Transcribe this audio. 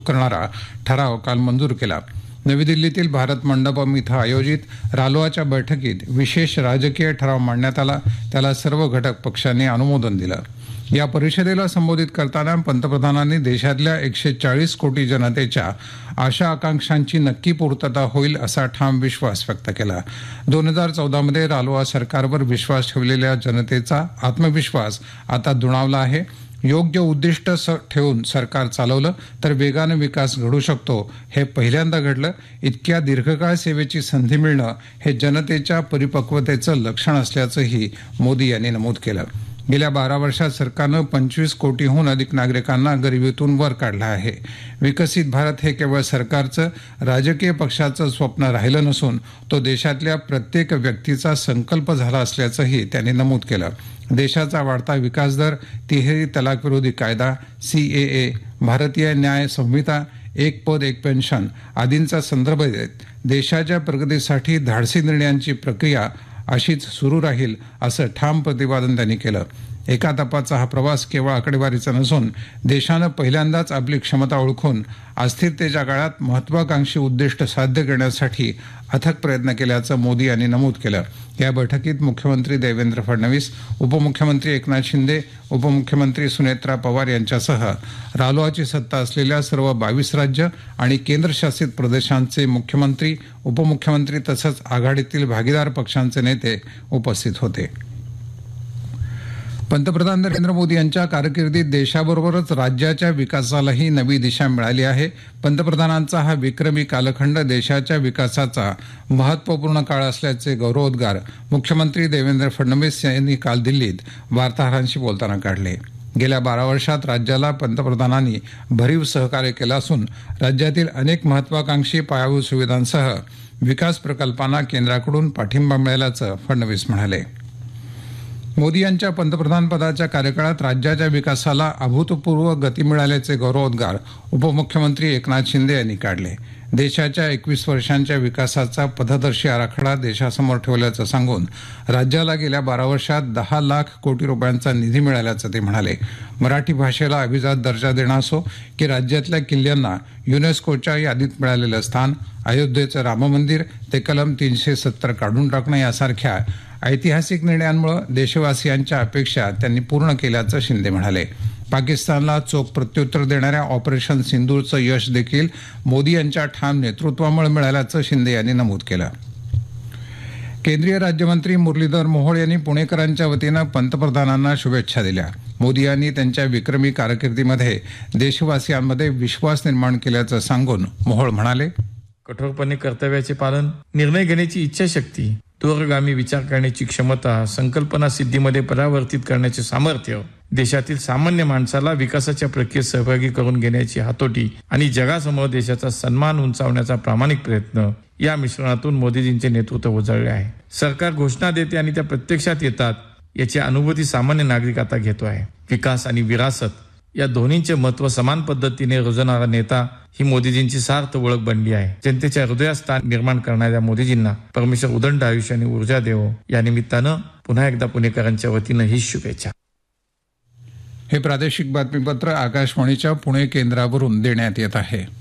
करणारा ठराव काल मंजूर केला. नवी दिल्लीतील भारत मंडपम इथं आयोजित रालोआच्या बैठकीत विशेष राजकीय ठराव मांडण्यात आला. त्याला सर्व घटक पक्षांनी अनुमोदन दिलं. या परिषदेला संबोधित करताना पंतप्रधानांनी देशातल्या 140 कोटी जनतेच्या आशा आकांक्षांची नक्की पूर्तता होईल असा ठाम विश्वास व्यक्त केला. 2014मध्ये रालोआ सरकारवर विश्वास ठेवलेल्या जनतेचा आत्मविश्वास आता दुणावला आहे. योग्य उद्दिष्ट ठेवून सरकार चालवलं तर वेगानं विकास घडू शकतो. हे पहिल्यांदा घडलं. इतक्या दीर्घकाळ सेवेची संधी मिळणं हे जनतेच्या परिपक्वतेचं लक्षण असल्याचंही मोदी यांनी नमूद केलं. गेल्या 12 वर्षात सरकारनं 25 कोटीहून अधिक नागरिकांना गरिबीतून वर काढलं आहे. विकसित भारत हे केवळ सरकारचं राजकीय पक्षाचं स्वप्न राहिलं नसून तो देशातल्या प्रत्येक व्यक्तीचा संकल्प झाला असल्याचंही त्यांनी नमूद केलं. देशाचा वाढता विकास दर, तिहेरी तलाक विरोधी कायदा, CAA, भारतीय न्याय संहिता, एक पद एक पेन्शन आदींचा संदर्भ देत देशाच्या प्रगतीसाठी धाडसी निर्णयांची प्रक्रिया अशीच सुरू राहील असं ठाम प्रतिपादन त्यांनी केलं. एका तपाचा हा प्रवास केवळ आकडेवारीचा नसून देशानं पहिल्यांदाच आपली क्षमता ओळखून अस्थिरतेच्या काळात महत्वाकांक्षी उद्दिष्ट साध्य करण्यासाठी अथक प्रयत्न केल्याचं मोदी यांनी नमूद केलं. या बैठकीत मुख्यमंत्री देवेंद्र फडणवीस, उपमुख्यमंत्री एकनाथ शिंदे, उपमुख्यमंत्री सुनेत्रा पवार यांच्यासह रालोआची सत्ता असलेल्या सर्व 22 राज्य आणि केंद्रशासित प्रदेशांचे मुख्यमंत्री, उपमुख्यमंत्री तसंच आघाडीतील भागीदार पक्षांचे नेते उपस्थित होते. पंतप्रधान नरेंद्र मोदी यांच्या कारकिर्दीत देशाबरोबरच राज्याच्या विकासालाही नवी दिशा मिळाली आहे. पंतप्रधानांचा हा विक्रमी कालखंड देशाच्या विकासाचा महत्त्वपूर्ण काळ असल्याचे गौरवोद्गार मुख्यमंत्री देवेंद्र फडणवीस यांनी काल दिल्लीत वार्ताहरांशी बोलताना काढले. गेल्या 12 वर्षात राज्याला पंतप्रधानांनी भरीव सहकार्य केलं असून राज्यातील अनेक महत्वाकांक्षी पायाभूत सुविधांसह विकास प्रकल्पांना केंद्राकडून पाठिंबा मिळाल्याचं फडणवीस म्हणाले. मोदी यांच्या पंतप्रधान पदाच्या कार्यकाळात राज्याच्या विकासाला अभूतपूर्व गती मिळाल्याचे गौरवोद्गार उपमुख्यमंत्री एकनाथ शिंदे यांनी काढले. देशाच्या 21 वर्षांच्या विकासाचा पथदर्शी आराखडा देशासमोर ठेवल्याचं सांगून राज्याला गेल्या 12 वर्षात 10 लाख कोटी रुपयांचा निधी मिळाल्याचं ते म्हणाले. मराठी भाषेला अभिजात दर्जा देणं असो की राज्यातल्या किल्ल्यांना युनेस्कोच्या यादीत मिळालेलं स्थान, अयोध्येचं राम मंदिर ते कलम 370 काढून टाकणं यासारख्या ऐतिहासिक निर्णयांमुळे देशवासियांच्या अपेक्षा त्यांनी पूर्ण केल्याचं शिंदे म्हणाले. पाकिस्तानला चोख प्रत्युत्तर देणाऱ्या ऑपरेशन सिंदूरचं यश देखील मोदी यांच्या ठाम नेतृत्वामुळे मिळाल्याचं शिंदे यांनी नमूद केलं. केंद्रीय राज्यमंत्री मुरलीधर मोहोळ यांनी पुणेकरांच्या वतीनं पंतप्रधानांना शुभेच्छा दिल्या. मोदी यांनी त्यांच्या विक्रमी कारकिर्दीमध्ये देशवासियांमध्ये विश्वास निर्माण केल्याचं सांगून मोहोळ म्हणाले, कठोरपणे कर्तव्याचे पालन, निर्णय घेण्याची इच्छाशक्ती, दूरगामी विचार करण्याची क्षमता, संकल्पना सिद्धीमध्ये परावर्तित करण्याचे सामर्थ्य, देशातील सामान्य माणसाला विकासाच्या प्रक्रियेत सहभागी करून घेण्याची हातोटी आणि जगासमोर देशाचा सन्मान उंचावण्याचा प्रामाणिक प्रयत्न या मिश्रणातून मोदीजींचे नेतृत्व उजळले आहे. सरकार घोषणा देते आणि त्या प्रत्यक्षात येतात याची अनुभूती सामान्य नागरिक आता घेतो आहे. विकास आणि विरासत या दोन्हींचे महत्व समान पद्धतीने रुजवणारा नेता ही मोदीजींची सार्थ ओळख बनली आहे. जनतेच्या हृदयात स्थान निर्माण करणाऱ्या मोदीजींना परमेश्वर उदंड आयुष्य आणि ऊर्जा देवो. या निमित्तानं पुन्हा एकदा पुणेकरांच्या वतीनं ही शुभेच्छा. हे प्रादेशिक बातमीपत्र आकाशवाणीच्या पुणे केंद्रावरून देण्यात येत आहे.